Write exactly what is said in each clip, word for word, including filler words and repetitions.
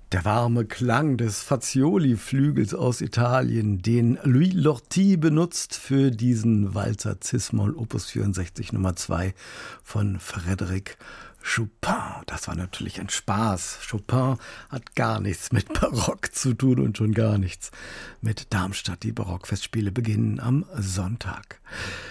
Der warme Klang des Fazioli-Flügels aus Italien, den Louis Lorty benutzt für diesen Walzer Cis-Moll Opus vierundsechzig Nummer zwei von Frédéric Chopin. Das war natürlich ein Spaß. Chopin hat gar nichts mit Barock zu tun und schon gar nichts mit Darmstadt. Die Barockfestspiele beginnen am Sonntag.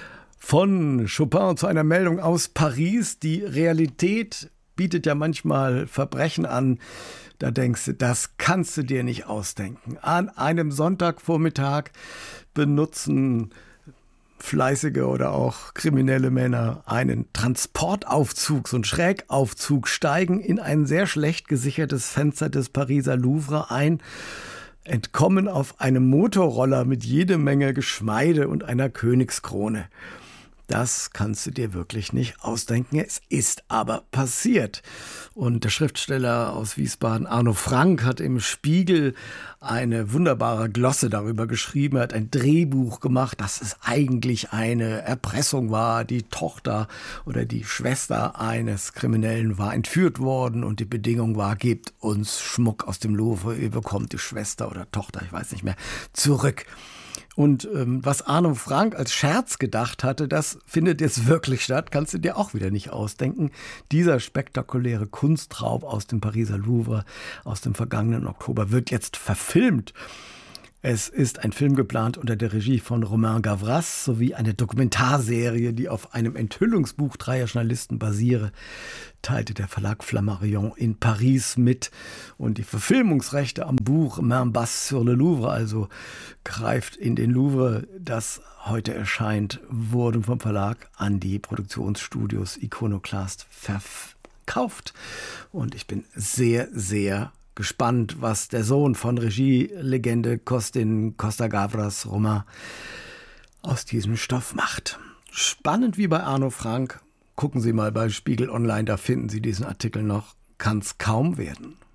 Von Chopin zu einer Meldung aus Paris. Die Realität bietet ja manchmal Verbrechen an. Da denkst du, das kannst du dir nicht ausdenken. An einem Sonntagvormittag benutzen fleißige oder auch kriminelle Männer einen Transportaufzug, so einen Schrägaufzug, steigen in ein sehr schlecht gesichertes Fenster des Pariser Louvre ein, entkommen auf einem Motorroller mit jede Menge Geschmeide und einer Königskrone. Das kannst du dir wirklich nicht ausdenken. Es ist aber passiert. Und der Schriftsteller aus Wiesbaden, Arno Frank, hat im Spiegel eine wunderbare Glosse darüber geschrieben. Er hat ein Drehbuch gemacht, dass es eigentlich eine Erpressung war. Die Tochter oder die Schwester eines Kriminellen war entführt worden und die Bedingung war, gebt uns Schmuck aus dem Louvre, ihr bekommt die Schwester oder Tochter, ich weiß nicht mehr, zurück. Und ähm, was Arno Frank als Scherz gedacht hatte, das findet jetzt wirklich statt, kannst du dir auch wieder nicht ausdenken. Dieser spektakuläre Kunstraub aus dem Pariser Louvre aus dem vergangenen Oktober wird jetzt verfilmt. Es ist ein Film geplant unter der Regie von Romain Gavras sowie eine Dokumentarserie, die auf einem Enthüllungsbuch dreier Journalisten basiere, teilte der Verlag Flammarion in Paris mit. Und die Verfilmungsrechte am Buch Main basse sur le Louvre, also greift in den Louvre, das heute erscheint, wurden vom Verlag an die Produktionsstudios Iconoclast verkauft. Und ich bin sehr, sehr gespannt, was der Sohn von Regielegende Costin Costa-Gavras, Romain, aus diesem Stoff macht. Spannend wie bei Arno Frank. Gucken Sie mal bei Spiegel Online, da finden Sie diesen Artikel noch. Kann's kaum werden.